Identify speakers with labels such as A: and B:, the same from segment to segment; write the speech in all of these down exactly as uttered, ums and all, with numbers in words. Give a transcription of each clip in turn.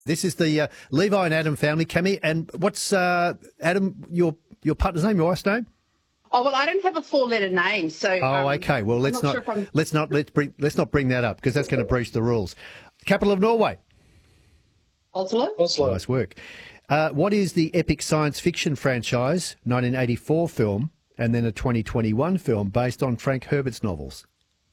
A: This is the uh, Levi and Adam family, Cammy. And what's uh, Adam, your your partner's name, your wife's name?
B: Oh well, I don't have a four-letter name, so.
A: Oh,
B: um,
A: okay. Well, let's
B: I'm
A: not,
B: not sure if I'm...
A: let's not let's bring let's not bring that up because that's going to breach the rules. Capital of Norway.
B: Oslo.
C: Oslo.
A: Nice work. Uh, what is the epic science fiction franchise, nineteen eighty-four film, and then a twenty twenty-one film based on Frank Herbert's novels?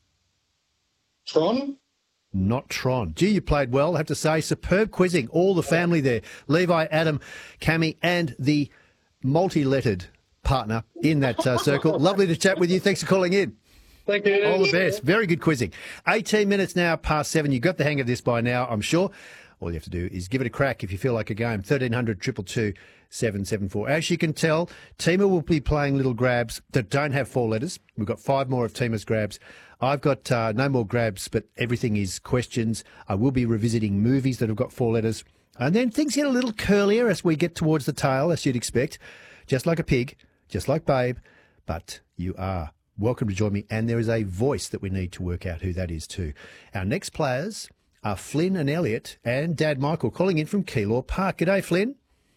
C: Tron.
A: Not Tron. Gee, you played well, I have to say. Superb quizzing. All the family there. Levi, Adam, Cammy, and the multi-lettered partner in that uh, circle. Lovely to chat with you. Thanks for calling in.
C: Thank you.
A: All the best. Very good quizzing. eighteen minutes now past seven. You've got the hang of this by now, I'm sure. All you have to do is give it a crack if you feel like a game. thirteen hundred, two two two, seven seven four. As you can tell, Tima will be playing little grabs that don't have four letters. We've got five more of Tima's grabs. I've got uh, no more grabs, but everything is questions. I will be revisiting movies that have got four letters. And then things get a little curlier as we get towards the tail, as you'd expect. Just like a pig, just like Babe. But you are welcome to join me. And there is a voice that we need to work out who that is too. Our next players are Flynn and Elliot and Dad Michael calling in from Keilor Park. G'day, Flynn.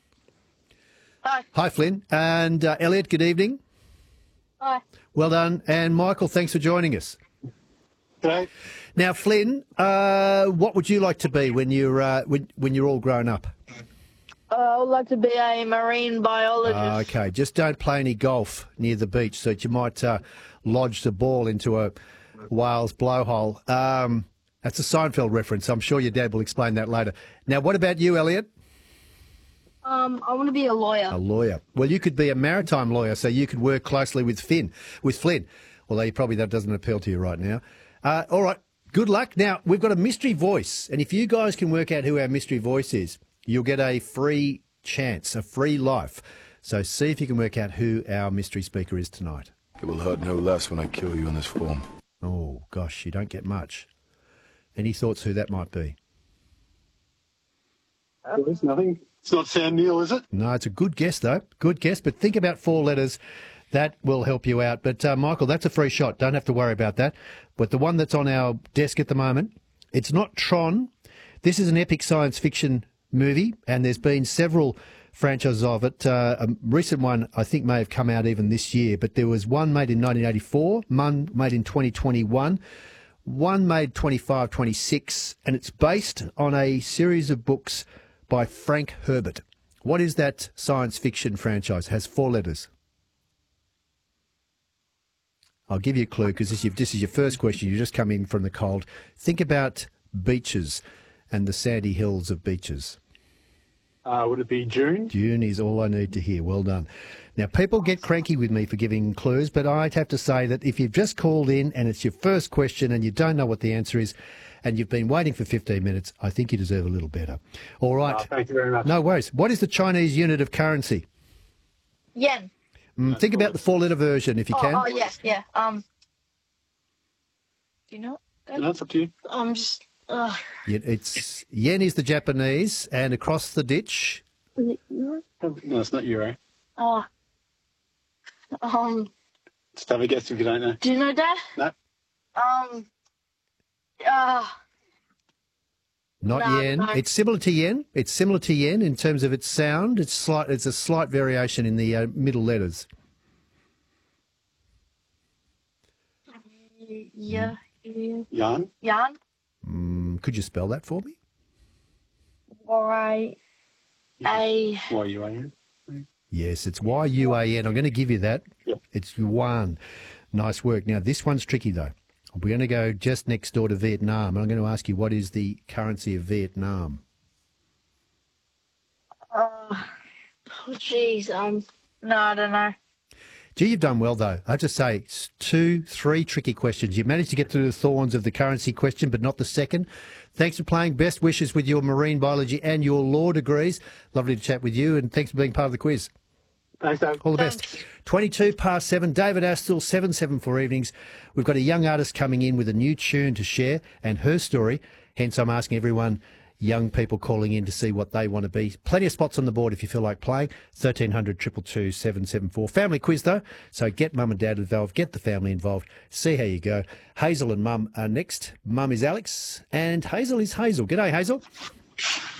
D: Hi.
A: Hi, Flynn. And uh, Elliot, good evening.
D: Hi.
A: Well done. And Michael, thanks for joining us.
C: G'day.
A: Now, Flynn, uh, what would you like to be when you're uh, when, when you're all grown up?
D: Uh, I would like to be a marine biologist.
A: Uh, okay, just don't play any golf near the beach so that you might uh, lodge the ball into a whale's blowhole. Um, that's a Seinfeld reference. I'm sure your dad will explain that later. Now, what about you, Elliot?
D: Um, I want to be a lawyer.
A: A lawyer. Well, you could be a maritime lawyer, so you could work closely with Finn, with Flynn. Although you probably that doesn't appeal to you right now. Uh, all right, good luck. Now, we've got a mystery voice, and if you guys can work out who our mystery voice is, you'll get a free chance, a free life. So see if you can work out who our mystery speaker is tonight.
E: It will hurt no less when I kill you in this form.
A: Oh, gosh, you don't get much. Any thoughts who that might be?
C: Uh, there's nothing. It's not Sam Neill, is it?
A: No, it's a good guess, though. Good guess, but think about four letters. That will help you out. But, uh, Michael, that's a free shot. Don't have to worry about that. But the one that's on our desk at the moment, it's not Tron. This is an epic science fiction movie, and there's been several franchises of it. Uh, a recent one, I think, may have come out even this year, but there was one made in nineteen eighty-four, one made in twenty twenty-one, one made twenty-five twenty-six, and it's based on a series of books by Frank Herbert. What is that science fiction franchise? It has four letters. I'll give you a clue because this, this is your first question. You just come in from the cold. Think about beaches and the sandy hills of beaches.
C: Uh, would it be June?
A: June is all I need to hear. Well done. Now, people get cranky with me for giving clues, but I'd have to say that if you've just called in and it's your first question and you don't know what the answer is and you've been waiting for fifteen minutes, I think you deserve a little better. All right.
C: Oh, thank you very much.
A: No worries. What is the Chinese unit of currency?
D: Yen.
A: Mm, think about the four-letter version if you
D: Oh,
A: can.
D: oh, yeah, yeah. Um, do you know?
C: No, it's up to you.
D: I'm just. Uh,
A: Yeah, it's yen is the Japanese, and across the ditch.
D: is it euro?
C: No, it's not Euro.
D: Uh, um,
C: Just have a guess if you don't know.
D: do you know that?
C: No.
D: Um, uh,
A: Not
D: No,
A: yen.
D: no.
A: It's similar to yen. It's similar to yen in terms of its sound. It's slight. It's a slight variation in the uh, middle letters.
D: yeah, yeah.
C: Yarn?
D: Yan?
A: Mm, could you spell that for me?
D: Y A.
C: Why you are?
A: Yes, it's Y U A N. I'm going to give you that.
C: Yep.
A: It's yuan. Nice work. Now, this one's tricky, though. We're going to go just next door to Vietnam. I'm going to ask you, what is the currency of Vietnam?
D: Uh, oh, jeez. Um, no, I don't know.
A: Gee, you've done well, though. I have to say, it's two, three tricky questions. You've managed to get through the thorns of the currency question, but not the second. Thanks for playing. Best wishes with your marine biology and your law degrees. Lovely to chat with you, and thanks for being part of the quiz.
C: Thanks, Dave.
A: All the best. twenty-two past seven, David Astle, seven seven four evenings. We've got a young artist coming in with a new tune to share and her story. Hence, I'm asking everyone, young people calling in to see what they want to be. Plenty of spots on the board if you feel like playing. thirteen hundred, two two two, seven seven four. Family quiz, though. So get mum and dad involved. Get the family involved. See how you go. Hazel and mum are next. Mum is Alex and Hazel is Hazel. G'day, Hazel.